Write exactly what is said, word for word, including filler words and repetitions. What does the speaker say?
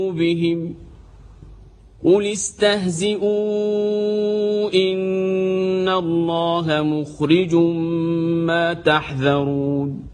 بهم قل استهزئوا إن الله مخرج ما تحذرون